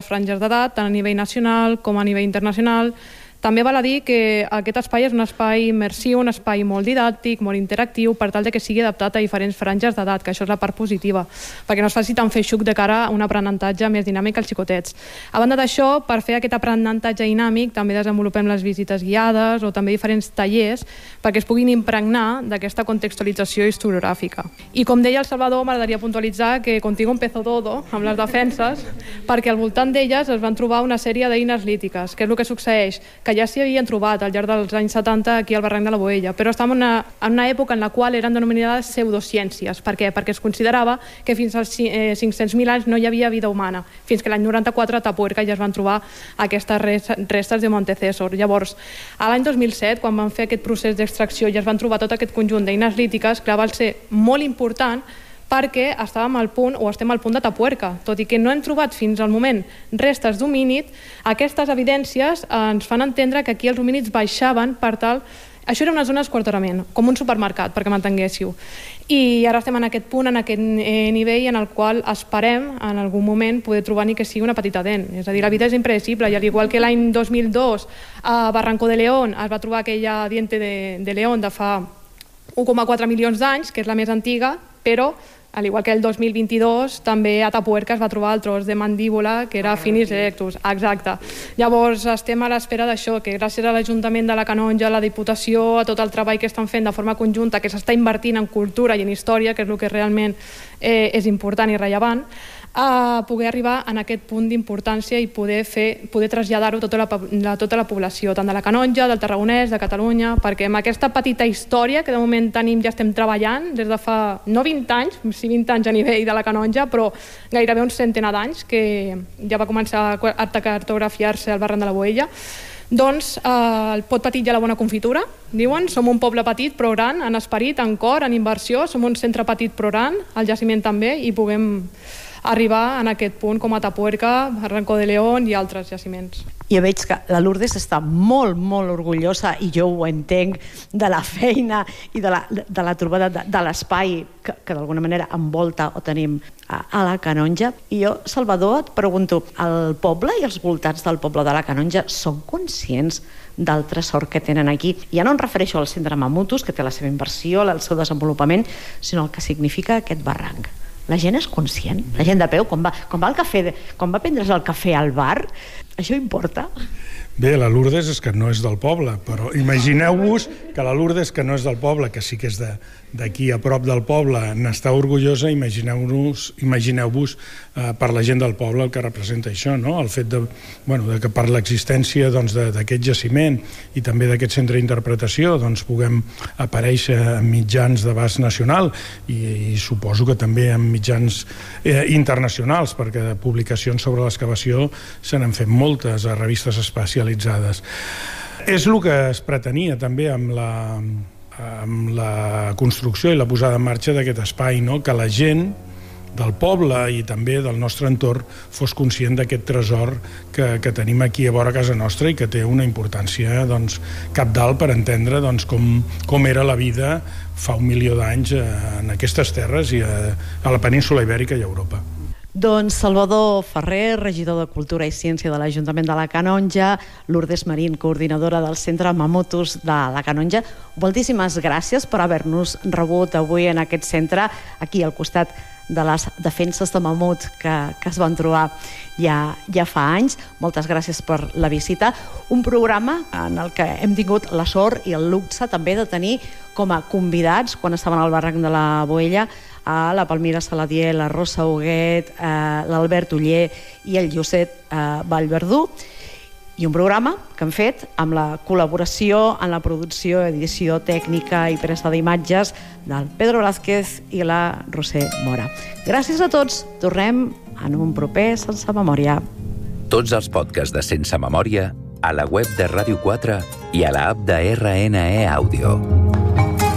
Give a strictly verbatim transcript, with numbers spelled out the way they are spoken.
franges d'edat, tant a nivell nacional com a nivell internacional. També val a dir que aquest espai és un espai immersiu, un espai molt didàctic, molt interactiu, per tal de que sigui adaptat a diferents franges d'edat, que això és la part positiva, perquè no es faci tan feixuc de cara a un aprenentatge més dinàmic als xicotets. A banda d'això, per fer aquest aprenentatge dinàmic, també desenvolupem les visites guiades o també diferents tallers perquè es puguin impregnar d'aquesta contextualització historiogràfica. I com deia el Salvador, m'agradaria puntualitzar que Contigo empezó todo, amb les defenses, perquè al voltant d'elles es van trobar una sèrie d'eines lítiques, que és el que succeeix, que ja s'hi havien trobat al llarg dels anys setanta aquí al barranc de la Boella, però estàvem en una, en una època en la qual eren denominades pseudociències. Per què? Perquè es considerava que fins als eh, cinc-cents mil anys no hi havia vida humana, fins que l'any noranta-quatre a Tapuerca ja es van trobar aquestes restes de Montecésor. Llavors, a l'any dos mil set, quan van fer aquest procés d'extracció i es van trobar tot aquest conjunt d'eines lítiques, clar, va ser molt important perquè estàvem al punt, o estem al punt de Tapuerca. Tot i que no hem trobat fins al moment restes d'homínid, aquestes evidències ens fan entendre que aquí els homínids baixaven per tal... Això era una zona d'esquarterament, com un supermercat, perquè m'entenguéssiu. I ara estem en aquest punt, en aquest nivell, en el qual esperem, en algun moment, poder trobar ni que sigui una petita dent. És a dir, la vida és impredecible, i al igual que l'any dos mil dos a Barranco de León es va trobar aquella diente de, de León de fa un coma quatre milions d'anys, que és la més antiga, però al igual que el dos mil vint-i-dos, també a Tapuerca es va trobar el tros de mandíbula, que era Finis erectus. Exacte. Llavors, estem a l'espera d'això, que gràcies a l'Ajuntament de la Canonja, a la Diputació, a tot el treball que estan fent de forma conjunta, que s'està invertint en cultura i en història, que és el que realment eh, és important i rellevant, a poder arribar en aquest punt d'importància i poder fer, poder traslladar-ho a tota la, la, tota la població, tant de la Canonja, del Tarragonès, de Catalunya, perquè amb aquesta petita història que de moment tenim, ja estem treballant des de fa, no vint anys, sí vint anys a nivell de la Canonja, però gairebé un centenar d'anys, que ja va començar a cartografiar-se al barranc de la Boella. Doncs eh, el pot petit i la bona confitura, diuen, som un poble petit però gran, en esperit, en cor, en inversió, som un centre petit però gran, el jaciment també, i puguem arribar en aquest punt com a Tapuerca, Barranco de León i altres jaciments. I veig que la Lourdes està molt, molt orgullosa, i jo ho entenc, de la feina i de la, de la trobada de, de l'espai que, que d'alguna manera envolta o tenim a, a la Canonja. I jo, Salvador, et pregunto, el poble i els voltants del poble de la Canonja són conscients del tresor que tenen aquí? Ja no em refereixo al centre Mamutus, que té la seva inversió, el seu desenvolupament, sinó el que significa aquest barranc. La gent és conscient? La gent de peu, quan va, quan va al cafè, quan va prendre's el cafè al bar, això importa? Bé, la Lourdes és que no és del poble, però imagineu-vos que la Lourdes, que no és del poble, que sí que és d'aquí a prop del poble, n'està orgullosa, imagineu-vos imagineu-vos eh, per la gent del poble el que representa això, no? El fet de, bueno, de que per l'existència doncs, d'aquest jaciment i també d'aquest centre d'interpretació doncs, puguem aparèixer en mitjans d'abast nacional i, i suposo que també en mitjans eh, internacionals, perquè de publicacions sobre l'excavació se n'han fet moltes a revistes especialitzades. És el que es pretenia també amb la, amb la construcció i la posada en marxa d'aquest espai, no? Que la gent del poble i també del nostre entorn fos conscient d'aquest tresor que, que tenim aquí a vora casa nostra i que té una importància doncs, cabdal per entendre doncs, com, com era la vida fa un milió d'anys en aquestes terres i a, a la península Ibèrica i a Europa. Doncs Salvador Ferrer, regidor de Cultura i Ciència de l'Ajuntament de la Canonja, Lourdes Marín, coordinadora del Centre Mamutus de la Canonja, moltíssimes gràcies per haver-nos rebut avui en aquest centre, aquí al costat de les defenses de mamut que, que es van trobar ja, ja fa anys. Moltes gràcies per la visita. Un programa en el que hem tingut la sort i el luxe també de tenir com a convidats, quan estaven al barranc de la Boella, a la Palmira Saladier, la Rosa Huguet, eh, l'Albert Uller i el Josep eh, Vallverdú. I un programa que hem fet amb la col·laboració en la producció, edició tècnica i presa d'imatges del Pedro Blázquez i la Roser Mora. Gràcies a tots. Tornem en un proper Sense Memòria. Tots els podcasts de Sense Memòria a la web de Ràdio quatre i a l'app de R N E Àudio.